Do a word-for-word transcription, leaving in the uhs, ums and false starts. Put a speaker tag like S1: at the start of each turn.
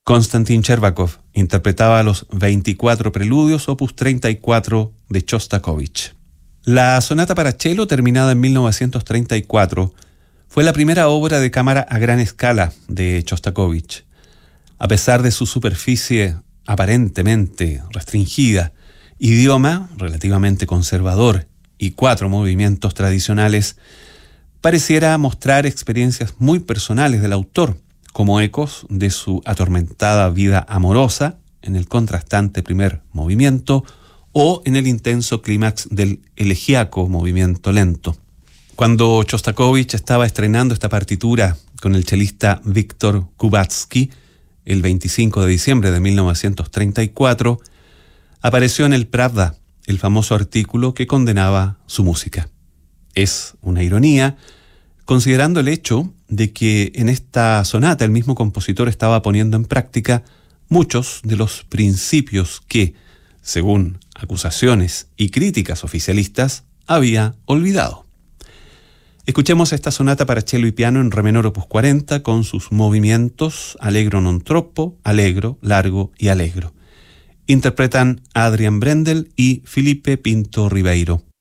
S1: Konstantin Chervakov interpretaba los veinticuatro preludios, opus treinta y cuatro de Chostakovich. La sonata para cello, terminada en mil novecientos treinta y cuatro, fue la primera obra de cámara a gran escala de Chostakovich. A pesar de su superficie aparentemente restringida, idioma relativamente conservador y cuatro movimientos tradicionales, pareciera mostrar experiencias muy personales del autor, como ecos de su atormentada vida amorosa en el contrastante primer movimiento o en el intenso clímax del elegíaco movimiento lento. Cuando Chostakovich estaba estrenando esta partitura con el chelista Víctor Kubatsky, el veinticinco de diciembre de mil novecientos treinta y cuatro, apareció en el Pravda el famoso artículo que condenaba su música. Es una ironía, considerando el hecho de que en esta sonata el mismo compositor estaba poniendo en práctica muchos de los principios que, según acusaciones y críticas oficialistas, había olvidado. Escuchemos esta sonata para cello y piano en re menor opus cuarenta con sus movimientos allegro non troppo, allegro, largo y allegro. Interpretan Adrian Brendel y Felipe Pinto Ribeiro.